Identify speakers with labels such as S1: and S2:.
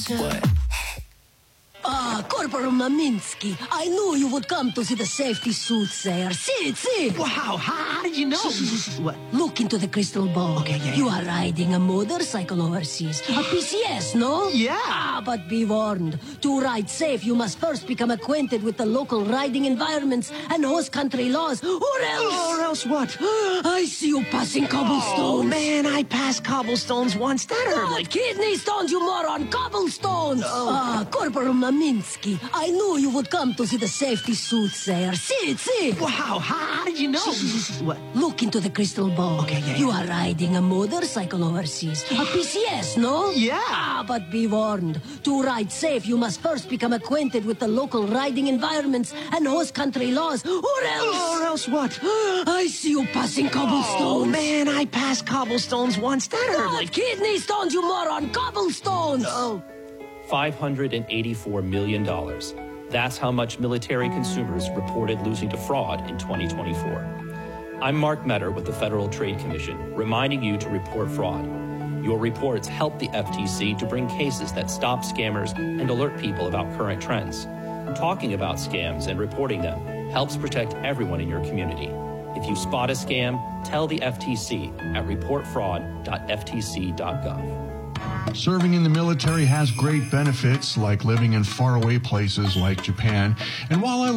S1: What?
S2: Corporal Maminsky, I knew you would come to see the safety soothsayer. See.
S1: Wow, how did you know? What?
S2: Look into the crystal ball.
S1: Okay, yeah.
S2: You are riding a motorcycle overseas. A PCS, no?
S1: Yeah.
S2: But be warned. To ride safe, you must first become acquainted with the local riding environments and host country laws, or else...
S1: Or else what?
S2: I see you passing cobblestones.
S1: Oh, man, I passed cobblestones once. That hurt like...
S2: Kidney stones, you moron! Cobblestones! Corporal Maminsky, I knew you would come to see the safety soothsayer. See.
S1: Wow, how did you know? What?
S2: Look into the crystal ball.
S1: Okay, yeah.
S2: You are riding a motorcycle overseas. A PCS, no?
S1: Yeah.
S2: But be warned. To ride safe, you must first become acquainted with the local riding environments and host country laws, or else...
S1: Or else what?
S2: I see you passing cobblestones.
S1: Oh, man, I passed cobblestones once. That hurt like...
S2: Kidney stones, you moron! Cobblestones!
S3: $584 million. That's how much military consumers reported losing to fraud in 2024. I'm Mark Metter with the Federal Trade Commission, reminding you to report fraud. Your reports help the FTC to bring cases that stop scammers and alert people about current trends. Talking about scams and reporting them helps protect everyone in your community. If you spot a scam, tell the FTC at reportfraud.ftc.gov.
S4: Serving in the military has great benefits, like living in faraway places like Japan. And while I